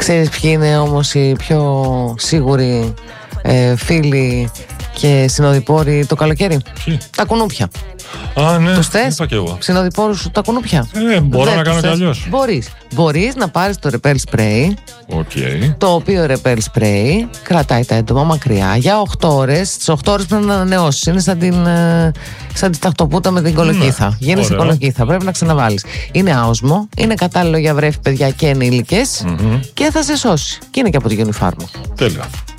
Ξέρεις ποιοι είναι όμως οι πιο σίγουροι φίλοι και συνοδοιπόροι το καλοκαίρι? Τα κουνούπια. Α, ναι, τους θες? είπα και εγώ. Συνοδοιπόρους σου τα κουνούπια. Μπορώ να κάνω κι αλλιώς. Μπορείς να πάρεις το ρεπέλ σπρέι. Okay. Το οποίο ρεπέλ σπρέι κρατάει τα έντομα μακριά για 8 ώρες. Τις 8 ώρες πρέπει να ανανεώσεις. Είναι σαν τη ταχτοπούτα με την κολοκύθα. Γίνεσαι κολοκύθα. Πρέπει να ξαναβάλεις. Είναι άοσμο, είναι κατάλληλο για βρέφη, παιδιά και ενήλικες και θα σε σώσει. Και είναι και από τη Unifarm. Τέλεια.